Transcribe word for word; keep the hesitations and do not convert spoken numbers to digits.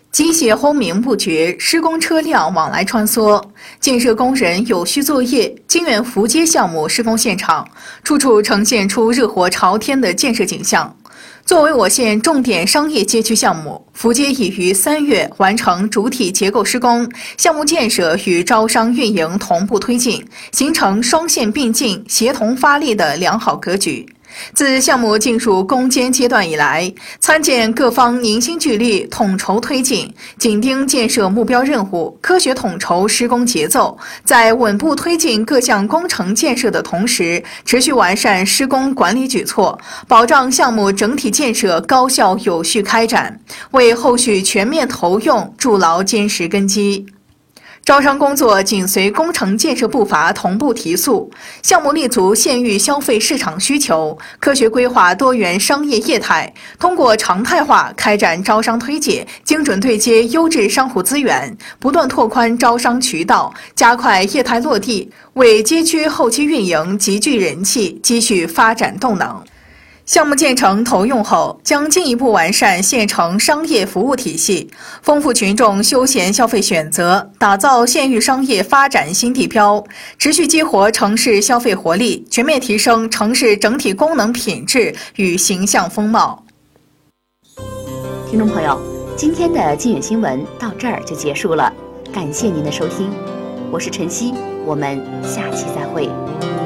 机械轰鸣不绝，施工车辆往来穿梭，建设工人有序作业。金源福街项目施工现场，处处呈现出热火朝天的建设景象。作为我县重点商业街区项目，福街已于三月完成主体结构施工，项目建设与招商运营同步推进，形成双线并进、协同发力的良好格局。自项目进入攻坚阶段以来，参建各方凝心聚力，统筹推进，紧盯建设目标任务，科学统筹施工节奏，在稳步推进各项工程建设的同时，持续完善施工管理举措，保障项目整体建设高效有序开展，为后续全面投用筑牢坚实根基。招商工作紧随工程建设步伐同步提速，项目立足县域消费市场需求，科学规划多元商业业态，通过常态化开展招商推介，精准对接优质商户资源，不断拓宽招商渠道，加快业态落地，为街区后期运营集聚人气，积蓄发展动能。项目建成投用后，将进一步完善县城商业服务体系，丰富群众休闲消费选择，打造县域商业发展新地标，持续激活城市消费活力，全面提升城市整体功能品质与形象风貌。 听众朋友，今天的金远新闻到这儿就结束了，感谢您的收听，我是晨曦，我们下期再会。